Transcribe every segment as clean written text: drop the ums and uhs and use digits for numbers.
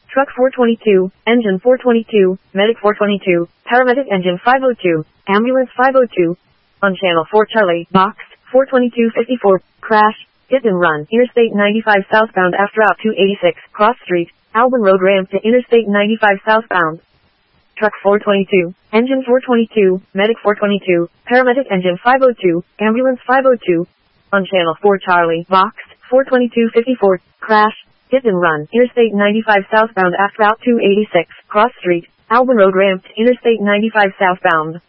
Truck 422, Engine 422, Medic 422, Paramedic Engine 502, Ambulance 502. On Channel 4 Charlie, Box 42254, crash, hit and run, Interstate 95 southbound after route 286, Cross Street, Alban Road ramp to Interstate 95 southbound. Truck 422, Engine 422, Medic 422, Paramedic Engine 502, Ambulance 502. On Channel 4 Charlie, Box 42254, crash, hit and run, Interstate 95 southbound after route 286, Cross Street, Alban Road ramp to Interstate 95 southbound.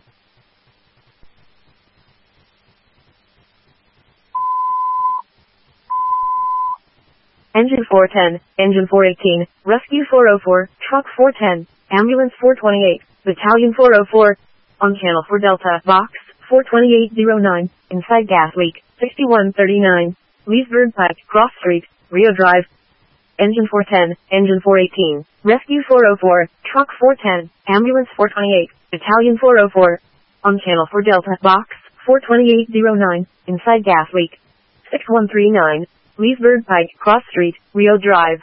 Engine 410, Engine 418, Rescue 404, Truck 410, Ambulance 428, Battalion 404. On Channel 4 Delta, Box 42809, inside gas leak, 6139, Leesburg Pike, Cross Street, Rio Drive. Engine 410, Engine 418, Rescue 404, Truck 410, Ambulance 428, Battalion 404. On Channel 4 Delta, Box 42809, inside gas leak, 6139, Leesburg Pike, Cross Street, Rio Drive.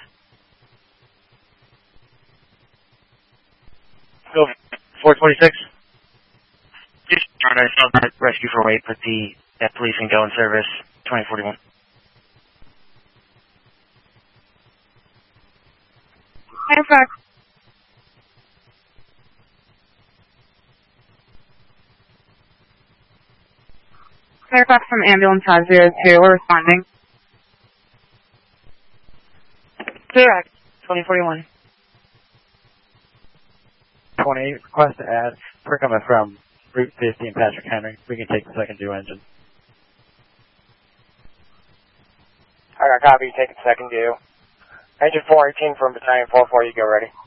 Go 426. Just trying to sell that Rescue 408, put that police and go in service 2041. Firefox. Firefox from Ambulance 502, we're responding. Correct. 2041. 28, request to add. We're coming from Route 50 in Patrick Henry. We can take the second due engine. I got copy, taking second due. Engine 418 from Battalion 44, you go ready.